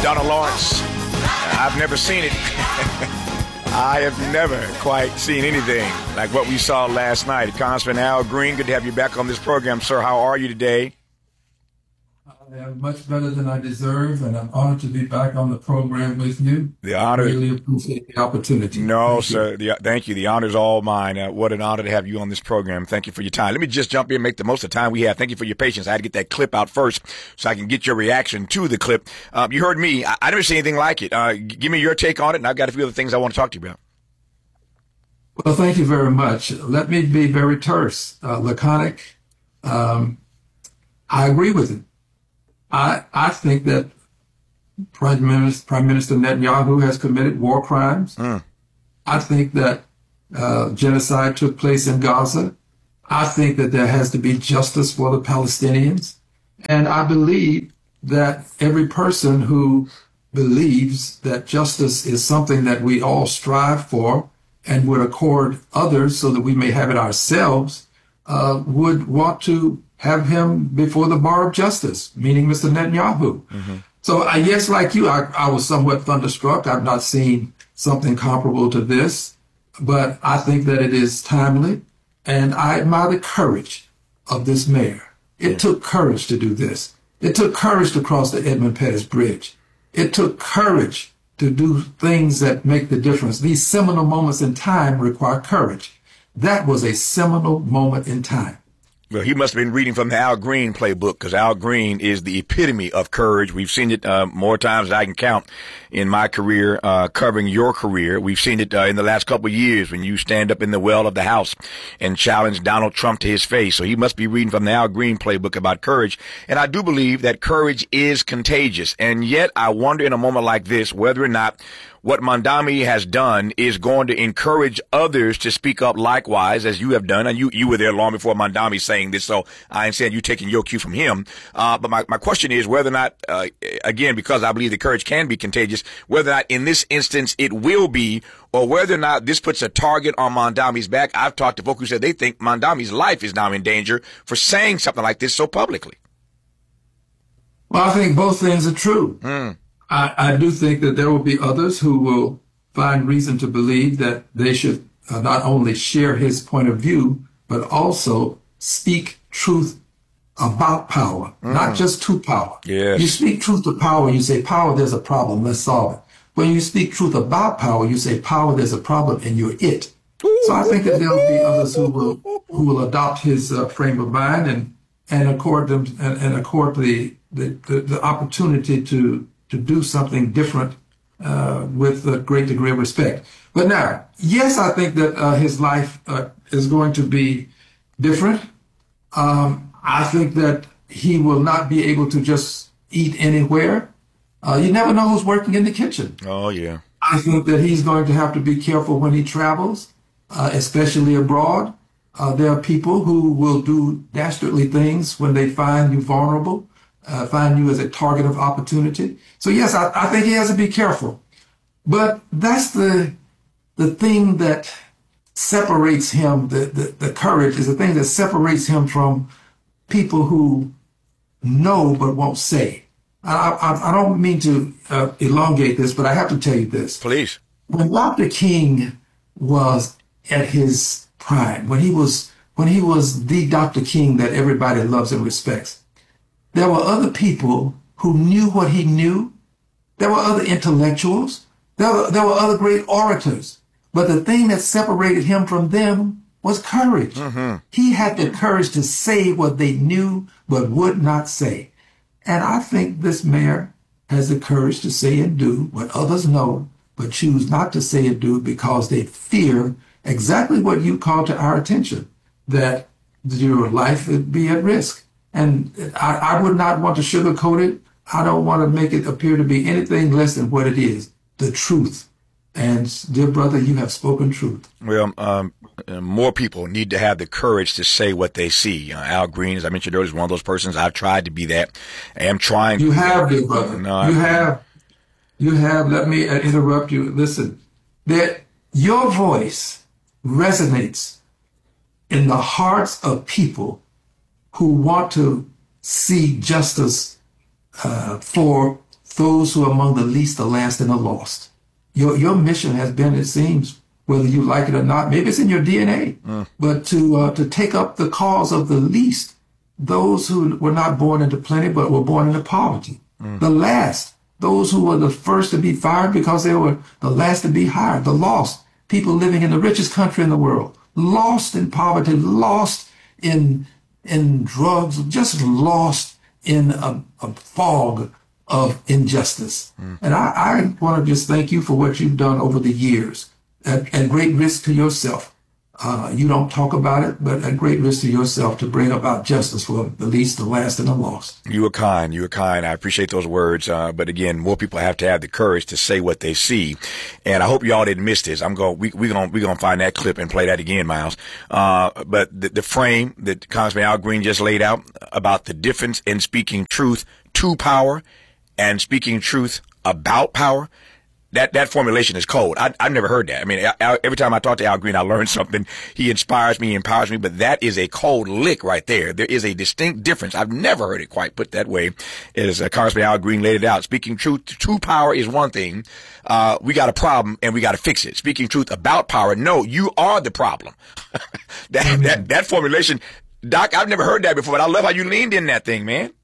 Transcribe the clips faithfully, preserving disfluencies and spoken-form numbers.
Donald Lawrence. I've never seen it. I have never quite seen anything like what we saw last night. Congressman Al Green, good to have you back on this program, sir. How are you today? I am much better than I deserve, and I'm honored to be back on the program with you. The honor. I really appreciate the opportunity. No, thank sir. The, thank you. The honor's all mine. Uh, what an honor to have you on this program. Thank you for your time. Let me just jump in and make the most of the time we have. Thank you for your patience. I had to get that clip out first so I can get your reaction to the clip. Um, you heard me. I, I never seen anything like it. Uh, give me your take on it, and I've got a few other things I want to talk to you about. Well, thank you very much. Let me be very terse, uh, laconic. Um, I agree with it. I, I think that Prime Minister, Prime Minister Netanyahu has committed war crimes. Mm. I think that uh, genocide took place in Gaza. I think that there has to be justice for the Palestinians. And I believe that every person who believes that justice is something that we all strive for and would accord others so that we may have it ourselves, uh, would want to have him before the bar of justice, meaning Mister Netanyahu. Mm-hmm. So I yes, like you, I, I was somewhat thunderstruck. I've not seen something comparable to this, but I think that it is timely, and I admire the courage of this mayor. It yeah. took courage to do this. It took courage to cross the Edmund Pettus Bridge. It took courage to do things that make the difference. These seminal moments in time require courage. That was a seminal moment in time. Well, he must have been reading from the Al Green playbook, because Al Green is the epitome of courage. We've seen it uh, more times than I can count in my career, uh, covering your career. We've seen it uh, in the last couple of years when you stand up in the well of the House and challenge Donald Trump to his face. So he must be reading from the Al Green playbook about courage. And I do believe that courage is contagious. And yet I wonder in a moment like this whether or not what Mamdani has done is going to encourage others to speak up likewise, as you have done. And you, you were there long before Mamdani saying this, so I ain't saying you taking your cue from him. Uh, but my, my question is whether or not, uh, again, because I believe the courage can be contagious, whether or not in this instance it will be, or whether or not this puts a target on Mamdani's back. I've talked to folks who said they think Mamdani's life is now in danger for saying something like this so publicly. Well, I think both things are true. Mm. I, I do think that there will be others who will find reason to believe that they should uh, not only share his point of view, but also speak truth about power, mm. not just to power. Yes. You speak truth to power, you say, power, there's a problem, let's solve it. When you speak truth about power, you say, power, there's a problem, and you're it. So I think that there will be others who will who will adopt his uh, frame of mind and and accord them and, and accord the the, the the opportunity to to do something different uh, with a great degree of respect. But now, yes, I think that uh, his life uh, is going to be different. Um, I think that he will not be able to just eat anywhere. Uh, you never know who's working in the kitchen. Oh, yeah. I think that he's going to have to be careful when he travels, uh, especially abroad. Uh, there are people who will do dastardly things when they find you vulnerable. Uh, find you as a target of opportunity. So yes, I, I think he has to be careful. But that's the the thing that separates him, the, the, the courage is the thing that separates him from people who know but won't say. I, I, I don't mean to uh, elongate this, but I have to tell you this. Please. When Doctor King was at his prime, when he was when he was the Doctor King that everybody loves and respects, there were other people who knew what he knew. There were other intellectuals. There were, there were other great orators. But the thing that separated him from them was courage. Mm-hmm. He had the courage to say what they knew but would not say. And I think this mayor has the courage to say and do what others know but choose not to say and do because they fear exactly what you call to our attention, that your life would be at risk. And I, I would not want to sugarcoat it. I don't want to make it appear to be anything less than what it is, the truth. And, dear brother, you have spoken truth. Well, um, more people need to have the courage to say what they see. Uh, Al Green, as I mentioned earlier, is one of those persons. I've tried to be that. I am trying. You to have, dear brother. No, you I, have. You have. Let me interrupt you. Listen, that your voice resonates in the hearts of people who want to see justice uh, for those who are among the least, the last, and the lost. Your your mission has been, it seems, whether you like it or not, maybe it's in your D N A, mm. but to uh, to take up the cause of the least, those who were not born into plenty but were born into poverty. Mm. The last, those who were the first to be fired because they were the last to be hired. The lost, people living in the richest country in the world, lost in poverty, lost in in drugs, just lost in a, a fog of injustice. Mm. And I, I want to just thank you for what you've done over the years, at, at great risk to yourself. Uh, you don't talk about it, but at great risk to yourself to bring about justice for the least, the last, and the lost. You were kind. You were kind. I appreciate those words. Uh, but again, more people have to have the courage to say what they see. And I hope y'all didn't miss this. I'm going, we, we're going, we're going to find that clip and play that again, Miles. Uh, but the, the frame that Congressman Al Green just laid out about the difference in speaking truth to power and speaking truth about power, That that formulation is cold. I, I've never heard that. I mean, I, every time I talk to Al Green, I learn something. He inspires me, he empowers me, but that is a cold lick right there. There is a distinct difference. I've never heard it quite put that way as uh, Congressman Al Green laid it out. Speaking truth to power is one thing. Uh, we got a problem and we got to fix it. Speaking truth about power, no, you are the problem. that, mm-hmm. that, that formulation, Doc, I've never heard that before, but I love how you leaned in that thing, man.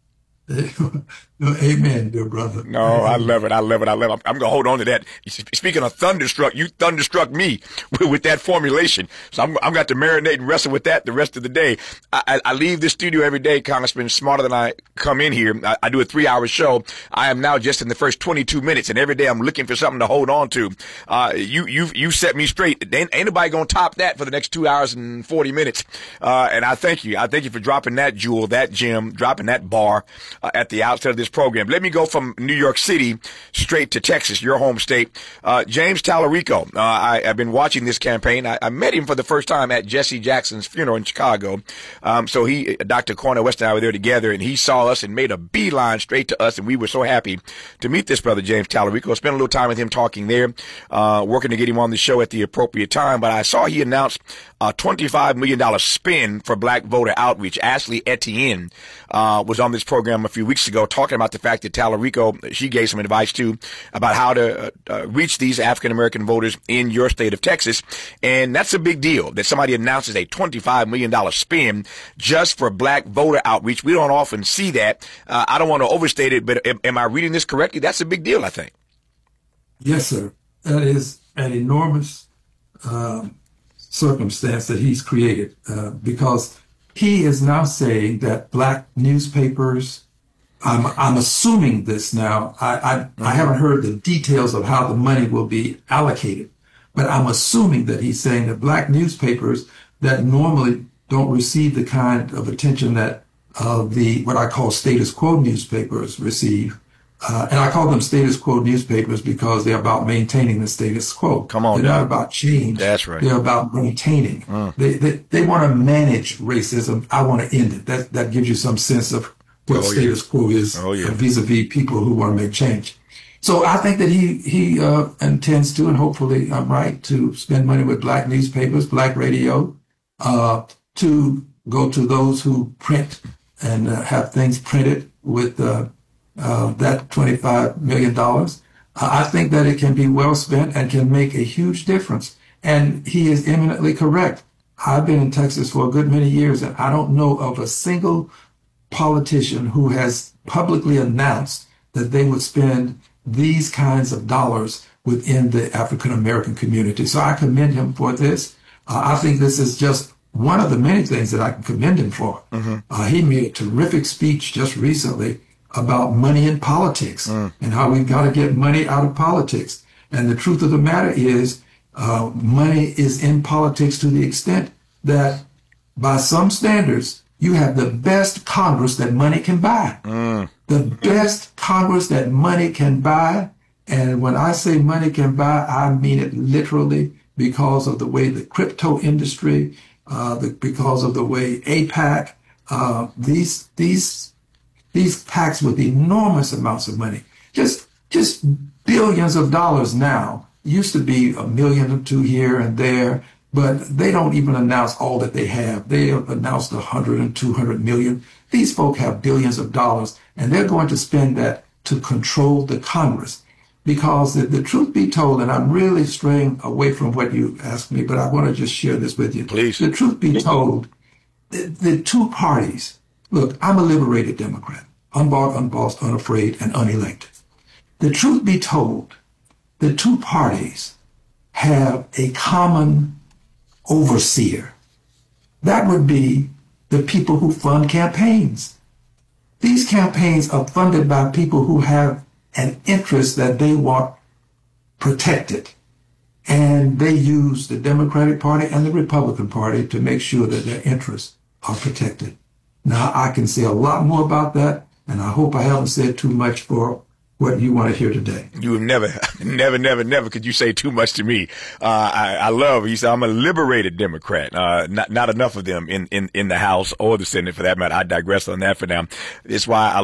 No, amen, dear brother. No, I love it. I love it. I love it. I'm, I'm going to hold on to that. Speaking of thunderstruck, you thunderstruck me with, with that formulation. So I'm, I'm got to marinate and wrestle with that the rest of the day. I, I, I leave this studio every day, Congressman, smarter than I come in here. I, I do a three hour show. I am now just in the first twenty-two minutes, and every day I'm looking for something to hold on to. Uh, you, you, you set me straight. Ain't, ain't nobody going to top that for the next two hours and forty minutes. Uh, and I thank you. I thank you for dropping that jewel, that gem, dropping that bar uh, at the outset of this program. Let me go from New York City straight to Texas, your home state. Uh, James Tallarico, uh, I, I've been watching this campaign. I, I met him for the first time at Jesse Jackson's funeral in Chicago. Um, so he, Doctor Cornel West and I were there together, and he saw us and made a beeline straight to us, and we were so happy to meet this brother, James Tallarico. Spent a little time with him talking there, uh, working to get him on the show at the appropriate time. But I saw he announced a twenty-five million dollars spend for black voter outreach. Ashley Etienne uh, was on this program a few weeks ago talking about the fact that Tallarico, she gave some advice too about how to uh, uh, reach these African-American voters in your state of Texas. And that's a big deal that somebody announces a twenty-five million dollars spend just for black voter outreach. We don't often see that. Uh, I don't want to overstate it, but am, am I reading this correctly? That's a big deal, I think. Yes, sir. That is an enormous um, circumstance that he's created uh, because he is now saying that black newspapers, I'm, I'm assuming this now, I, I, mm-hmm. I haven't heard the details of how the money will be allocated, but I'm assuming that he's saying that black newspapers that normally don't receive the kind of attention that uh, the what I call status quo newspapers receive, Uh, and I call them status quo newspapers because they're about maintaining the status quo. Come on, they're Doc. not about change. That's right. They're about maintaining. Mm. They they, they want to manage racism. I want to end it. That that gives you some sense of what oh, status yeah. quo is oh, yeah. vis-a-vis people who want to make change. So I think that he he uh, intends to, and hopefully I'm right, to spend money with black newspapers, black radio, uh, to go to those who print and uh, have things printed with. Uh, Uh, that twenty-five million dollars. Uh, I think that it can be well spent and can make a huge difference. And he is eminently correct. I've been in Texas for a good many years, and I don't know of a single politician who has publicly announced that they would spend these kinds of dollars within the African American community. So I commend him for this. Uh, I think this is just one of the many things that I can commend him for. Mm-hmm. Uh, he made a terrific speech just recently about money in politics mm. and how we've got to get money out of politics. And the truth of the matter is, uh, money is in politics to the extent that by some standards, you have the best Congress that money can buy. Mm. The best Congress that money can buy. And when I say money can buy, I mean it literally because of the way the crypto industry, uh, the, because of the way AIPAC, uh, these, these, These PACs with enormous amounts of money, just just billions of dollars now. Used to be a million or two here and there, but they don't even announce all that they have. They have announced a hundred and two hundred million. These folk have billions of dollars, and they're going to spend that to control the Congress. Because the, the truth be told, and I'm really straying away from what you asked me, but I want to just share this with you. Please. The truth be told, the, the two parties, look, I'm a liberated Democrat, unbought, unbossed, unafraid, and unelected. The truth be told, the two parties have a common overseer. That would be the people who fund campaigns. These campaigns are funded by people who have an interest that they want protected. And they use the Democratic Party and the Republican Party to make sure that their interests are protected. Now, I can say a lot more about that, and I hope I haven't said too much for what you want to hear today. You have never, never, never, never could you say too much to me. Uh, I, I love, you said I'm a liberated Democrat. Uh, not, not enough of them in, in, in the House or the Senate for that matter. I digress on that for now. It's why I